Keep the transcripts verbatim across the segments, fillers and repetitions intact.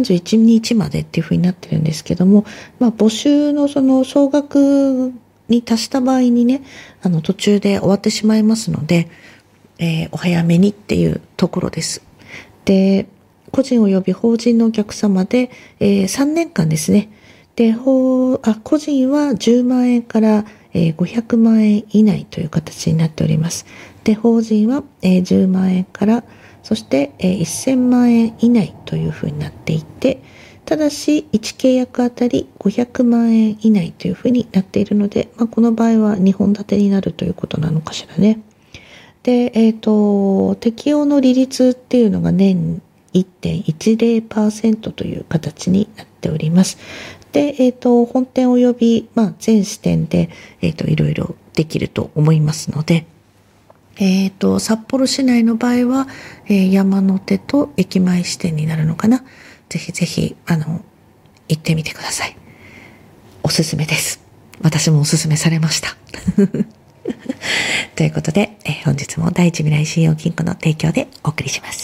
さんじゅういちにちまでっていう風になってるんですけども、まあ、募集のその総額に達した場合にね、あの途中で終わってしまいますので、えー、お早めにっていうところです。で、個人及び法人のお客様で、えー、さんねんかんですね。で、法あ個人はじゅうまんえんから、えー、ごひゃくまんえん以内という形になっております。で、法人は、えー、じゅうまんえんから、そして、えー、せんまんえん以内というふうになっていて、ただしいち契約あたりごひゃくまんえん以内というふうになっているので、まあ、この場合はにほん立てになるということなのかしらね。で、えっと、適用の利率っていうのが年 いってんいちぜろパーセント という形になっております。で、えっと、本店及び、まあ、全支店で、えっと、いろいろできると思いますので、えっと、札幌市内の場合は、えー、山手と駅前支店になるのかな。ぜひぜひ、あの、行ってみてください。おすすめです。私もおすすめされました。ということで、えー、本日も第一未来信用金庫の提供でお送りします。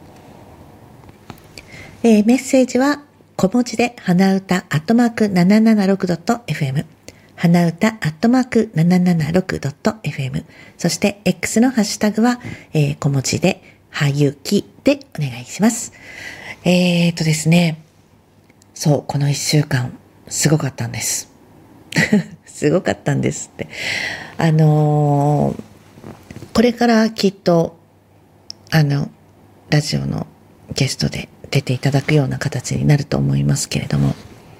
えー、メッセージは小文字で花歌アットマーク ななななろくドットエフエム 花歌アットマーク ななななろくドットエフエム そして X のハッシュタグは、えー、小文字ではゆきでお願いします。えーとですね、そうこの一週間すごかったんですすごかったんですってあのー、これからきっとあのラジオのゲストで出ていただくような形になると思いますけれども、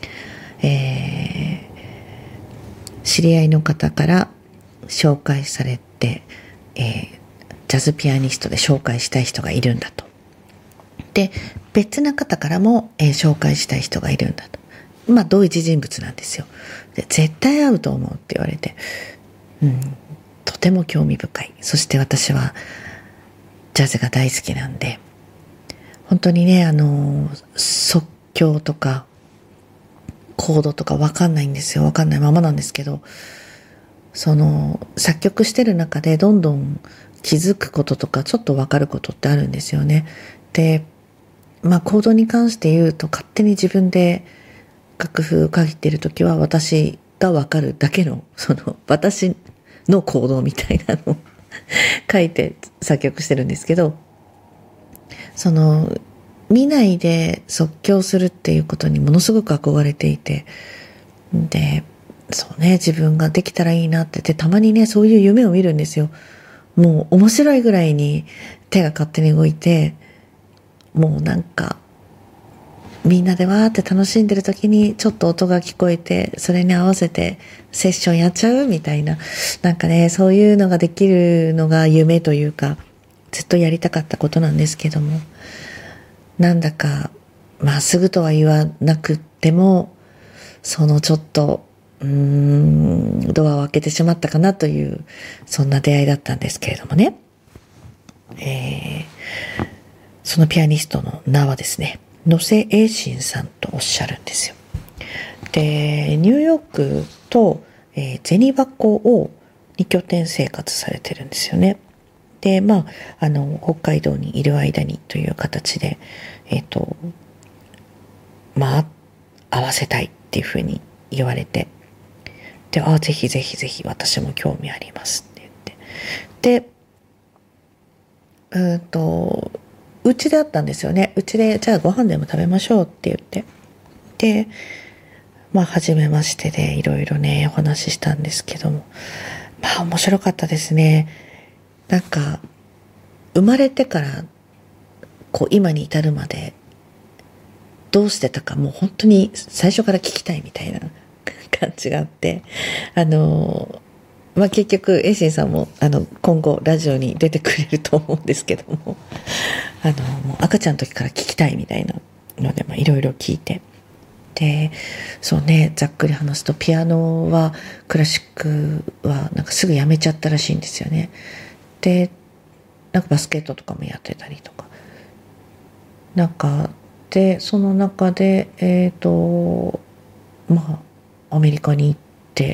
えー、知り合いの方から紹介されて、えー、ジャズピアニストで紹介したい人がいるんだと。で、別な方からも、えー、紹介したい人がいるんだと。まあ同一人物なんですよ。で、絶対合うと思うって言われて、うん、とても興味深い。そして私はジャズが大好きなんで、本当にね、あの即興とかコードとか分かんないんですよ。分かんないままなんですけど、その作曲してる中でどんどん気づくこととかちょっと分かることってあるんですよね。で、まあコードに関して言うと、勝手に自分で楽譜を書いてるときは私が分かるだけの、その私のコードみたいなのを書いて作曲してるんですけど、その見ないで即興するっていうことにものすごく憧れていて、で、そうね、自分ができたらいいなってて、たまにね、そういう夢を見るんですよ。もう面白いぐらいに手が勝手に動いて、もうなんかみんなでわーって楽しんでる時にちょっと音が聞こえて、それに合わせてセッションやっちゃうみたいな、なんかね、そういうのができるのが夢というか、ずっとやりたかったことなんですけども、なんだかまあすぐとは言わなくっても、そのちょっとうーんドアを開けてしまったかなという、そんな出会いだったんですけれどもね、えー、そのピアニストの名はですね、野瀬栄信さんとおっしゃるんですよ。で、ニューヨークと、えー、ゼニバ湖をに拠点生活されてるんですよね。で、まあ、あの、北海道にいる間にという形で、えっと、まあ、合わせたいっていうふうに言われて、で、あ、ぜひぜひぜひ私も興味ありますって言って。で、うんと、うちであったんですよね。うちで、じゃあご飯でも食べましょうって言って。で、まあ、初めましてでいろいろね、お話ししたんですけども、まあ、面白かったですね。なんか、生まれてからこう今に至るまでどうしてたか、もう本当に最初から聞きたいみたいな感じがあって、あのまあ結局エイシンさんもあの今後ラジオに出てくれると思うんですけども、あのもう赤ちゃんの時から聞きたいみたいなので、まあいろいろ聞いて、で、そうね、ざっくり話すとピアノはクラシックはなんかすぐやめちゃったらしいんですよね。で、なんかバスケットとかもやってたりとか、なんかでその中でえっとまあアメリカに行って、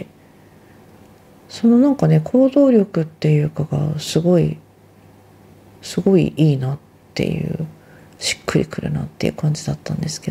そのなんかね行動力っていうかがすごいすごいいいなっていう、しっくりくるなっていう感じだったんですけど。